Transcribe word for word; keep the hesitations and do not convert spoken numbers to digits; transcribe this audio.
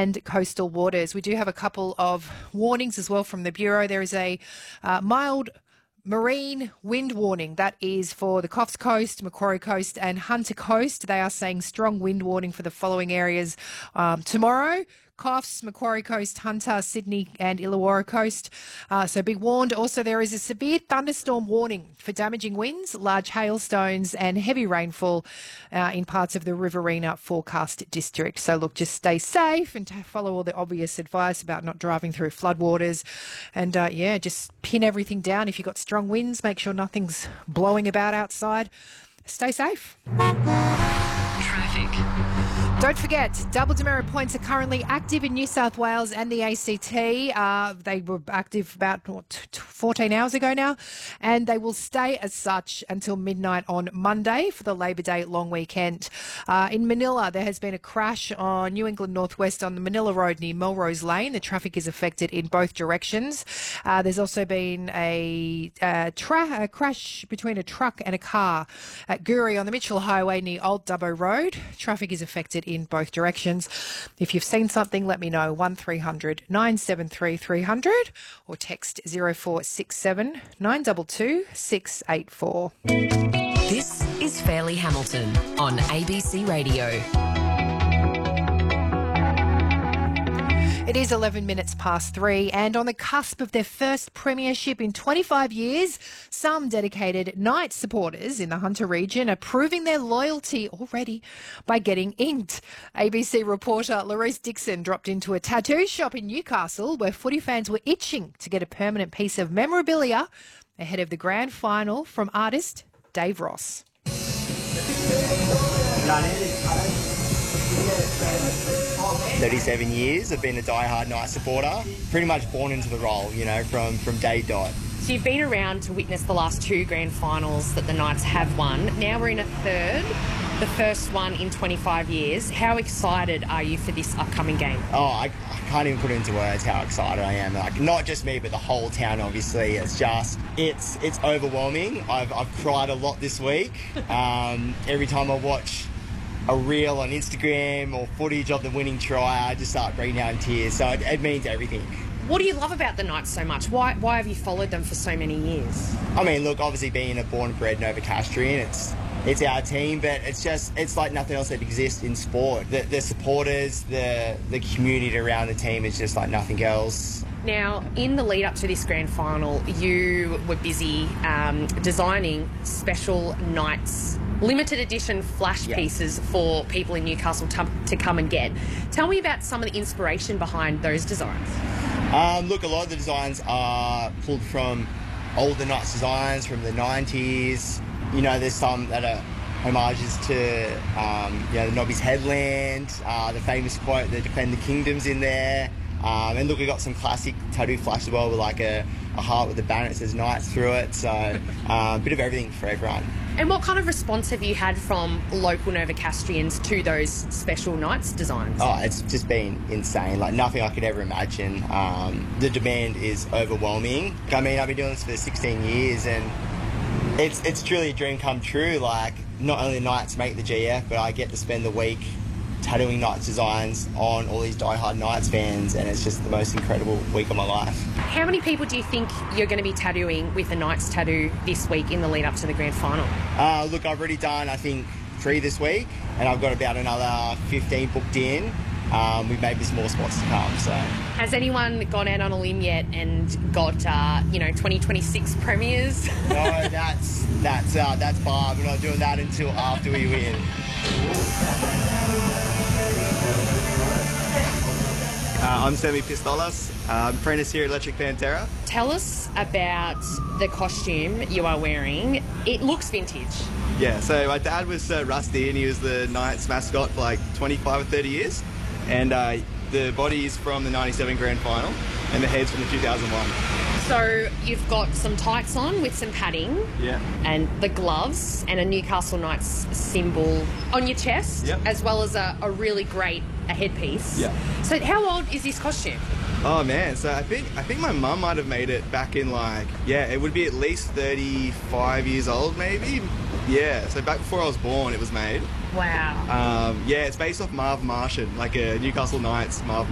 and coastal waters. We do have a couple of warnings as well from the Bureau. There is a uh, mild marine wind warning. That is for the Coffs Coast, Macquarie Coast and Hunter Coast. They are saying strong wind warning for the following areas um, tomorrow. Coffs, Macquarie Coast, Hunter, Sydney and Illawarra Coast. Uh, so be warned. Also, there is a severe thunderstorm warning for damaging winds, large hailstones and heavy rainfall uh, in parts of the Riverina forecast district. So look, just stay safe and follow all the obvious advice about not driving through floodwaters. And uh, yeah, just pin everything down. If you've got strong winds, make sure nothing's blowing about outside. Stay safe. Traffic. Don't forget, double demerit points are currently active in New South Wales and the A C T. Uh, they were active about what, fourteen hours ago now, and they will stay as such until midnight on Monday for the Labor Day long weekend. Uh, in Manila, there has been a crash on New England Northwest on the Manila Road near Melrose Lane. The traffic is affected in both directions. Uh, there's also been a, a, tra- a crash between a truck and a car at Guri on the Mitchell Highway near Old Dubbo Road. Traffic is affected in both directions. If you've seen something, let me know. one three hundred nine seven three three hundred or text zero four six seven nine two two six eight four. This is Fairleigh Hamilton on A B C Radio. It is eleven minutes past three, and on the cusp of their first premiership in twenty-five years, some dedicated Knights supporters in the Hunter region are proving their loyalty already by getting inked. A B C reporter Laurice Dixon dropped into a tattoo shop in Newcastle where footy fans were itching to get a permanent piece of memorabilia ahead of the grand final from artist Dave Ross. thirty-seven years. I've been a die-hard Knights supporter. Pretty much born into the role, you know, from, from day dot. So you've been around to witness the last two grand finals that the Knights have won. Now we're in a third, the first one in twenty-five years. How excited are you for this upcoming game? Oh, I, I can't even put it into words how excited I am. Like, not just me, but the whole town, obviously. It's just, it's it's overwhelming. I've, I've cried a lot this week. Um, every time I watch a reel on Instagram or footage of the winning try, I just start breaking down in tears. So it, it means everything. What do you love about the Knights so much? Why why have you followed them for so many years? I mean, look, obviously being a born and bred Novocastrian, it's it's our team, but it's just, it's like nothing else that exists in sport. The, the supporters, the the community around the team is just like nothing else. Now, in the lead up to this grand final, you were busy um, designing special Knights limited edition flash Yeah. pieces for people in Newcastle to, to come and get. Tell me about some of the inspiration behind those designs. Um, look, a lot of the designs are pulled from older Knights designs from the nineties. You know, there's some that are homages to, um, you know, the Nobby's Headland, uh, the famous quote, the Defend the Kingdom's in there. Um, and look, we got some classic tattoo flash as well with like a, a heart with a banner that says Knights through it. So a uh, bit of everything for everyone. And what kind of response have you had from local Novocastrians to those special Knights designs? Oh, it's just been insane. Like nothing I could ever imagine. Um, the demand is overwhelming. I mean, I've been doing this for sixteen years and it's it's truly a dream come true. Like not only the Knights make the G F, but I get to spend the week tattooing Knights designs on all these die-hard Knights fans, and it's just the most incredible week of my life. How many people do you think you're going to be tattooing with a Knights tattoo this week in the lead up to the grand final? Uh, look, I've already done, I think, three this week, and I've got about another fifteen booked in. Um, we've maybe some more spots to come, so. Has anyone gone out on a limb yet and got, uh, you know, twenty twenty-six premiers? No, that's, that's, uh, that's Barb. We're not doing that until after we win. Uh, I'm Sammy Pistolas. Uh, I'm apprentice here at Electric Pantera. Tell us about the costume you are wearing. It looks vintage. Yeah, so my dad was uh, Rusty and he was the Knights mascot for like twenty-five or thirty years. And uh, the body is from the ninety-seven grand final and the head's from the two thousand one. So you've got some tights on with some padding. Yeah. And the gloves and a Newcastle Knights symbol on your chest, Yep. as well as a, a really great a headpiece. Yeah. So how old is this costume? Oh man, so I think I think my mum might have made it back in like, yeah, it would be at least thirty-five years old maybe. Yeah, so back before I was born it was made. Wow. Um, yeah, it's based off Marv Martian, like a Newcastle Knights Marv